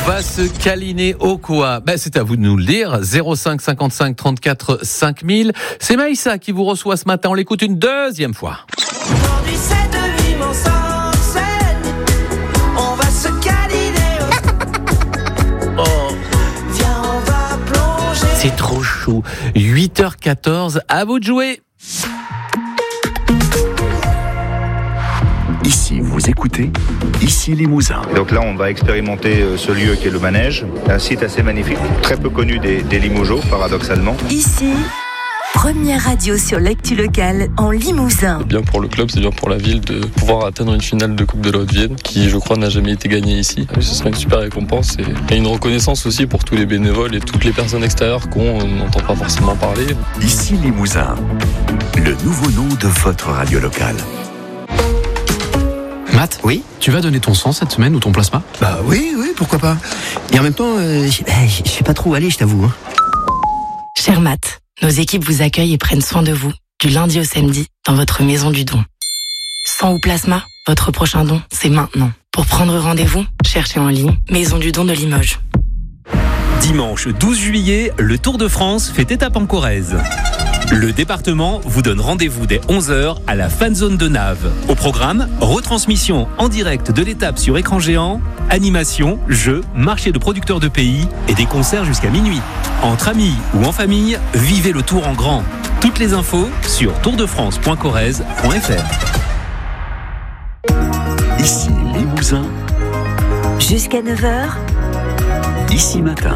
va se câliner au quoi ? C'est à vous de nous le dire. 05 55 34 5000. C'est Maïssa qui vous reçoit ce matin. On l'écoute une deuxième fois. Aujourd'hui c'est de l'immense scène. On va se câliner. Oh, Viens, on va plonger. c'est trop chaud. 8h14, à vous de jouer. Ici, vous écoutez, ici Limousin. Donc là, on va expérimenter ce lieu qui est le manège, un site assez magnifique, très peu connu des Limougeaux, paradoxalement. Ici, première radio sur l'actu locale en Limousin. Bien pour le club, c'est bien pour la ville de pouvoir atteindre une finale de Coupe de la Haute-Vienne qui, je crois, n'a jamais été gagnée ici. Ce serait une super récompense et une reconnaissance aussi pour tous les bénévoles et toutes les personnes extérieures qu'on n'entend pas forcément parler. Ici Limousin, le nouveau nom de votre radio locale. Matt, Oui. tu vas donner ton sang cette semaine ou ton plasma ? Bah oui, pourquoi pas. Et en même temps, je sais pas trop où aller, je t'avoue. Hein. Cher Matt, nos équipes vous accueillent et prennent soin de vous, du lundi au samedi, dans votre maison du don. Sang ou plasma, votre prochain don, c'est maintenant. Pour prendre rendez-vous, cherchez en ligne Maison du don de Limoges. Dimanche 12 juillet, le Tour de France fait étape en Corrèze. Le département vous donne rendez-vous dès 11h à la fan zone de Naves. Au programme, retransmission en direct de l'étape sur écran géant, animation, jeux, marché de producteurs de pays et des concerts jusqu'à minuit. Entre amis ou en famille, vivez le Tour en grand. Toutes les infos sur tourdefrance.corrèze.fr. Ici Limousin, Jusqu'à 9h, ici matin.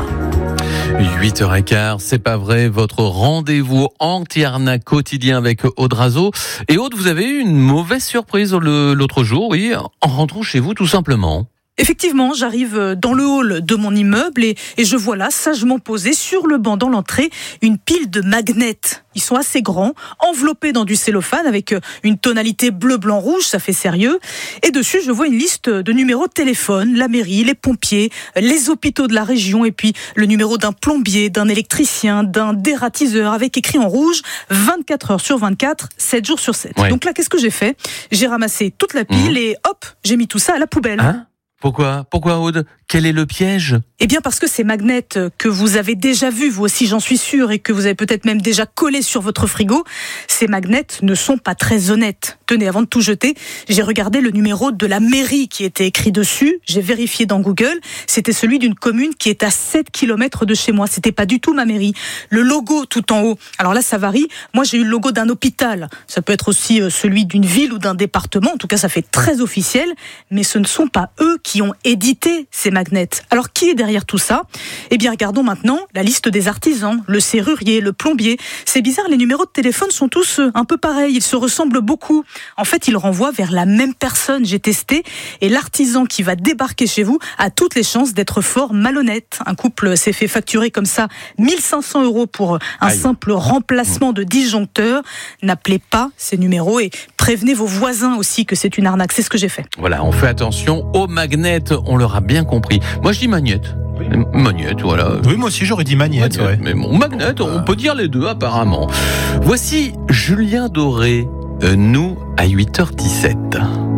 8h15, c'est pas vrai, votre rendez-vous anti-arnaque quotidien avec Aude Razo. Et Aude, vous avez eu une mauvaise surprise l'autre jour, oui, en rentrant chez vous tout simplement. Effectivement, j'arrive dans le hall de mon immeuble et je vois là, sagement posée sur le banc dans l'entrée, une pile de magnets. Ils sont assez grands, enveloppés dans du cellophane avec une tonalité bleu, blanc, rouge, ça fait sérieux. Et dessus, je vois une liste de numéros de téléphone, la mairie, les pompiers, les hôpitaux de la région et puis le numéro d'un plombier, d'un électricien, d'un dératiseur avec écrit en rouge 24 heures sur 24, 7 jours sur 7. Ouais. Donc là, qu'est-ce que j'ai fait ? J'ai ramassé toute la pile et hop, j'ai mis tout ça à la poubelle. Hein ? Pourquoi Aude ? Quel est le piège ? Eh bien parce que ces magnets que vous avez déjà vus, vous aussi j'en suis sûre, et que vous avez peut-être même déjà collés sur votre frigo, ces magnets ne sont pas très honnêtes. Tenez, avant de tout jeter, j'ai regardé le numéro de la mairie qui était écrit dessus, j'ai vérifié dans Google, c'était celui d'une commune qui est à 7 km de chez moi, c'était pas du tout ma mairie. Le logo tout en haut, alors là ça varie, moi j'ai eu le logo d'un hôpital, ça peut être aussi celui d'une ville ou d'un département, en tout cas ça fait très officiel, mais ce ne sont pas eux qui ont édité ces magnets. Alors qui est derrière tout ça ? Eh bien regardons maintenant la liste des artisans, le serrurier, le plombier. C'est bizarre, les numéros de téléphone sont tous un peu pareils, ils se ressemblent beaucoup. En fait, ils renvoient vers la même personne, j'ai testé, et l'artisan qui va débarquer chez vous a toutes les chances d'être fort malhonnête. Un couple s'est fait facturer comme ça 1500 € pour un simple remplacement de disjoncteur. N'appelez pas ces numéros et prévenez vos voisins aussi que c'est une arnaque, c'est ce que j'ai fait. Voilà, on fait attention aux magnets, on leur a bien compris. Moi je dis magnette. Magnette, voilà. Oui, moi aussi j'aurais dit magnette. Ouais. Mais bon, magnette, on peut dire les deux apparemment. Voici Julien Doré, nous à 8h17.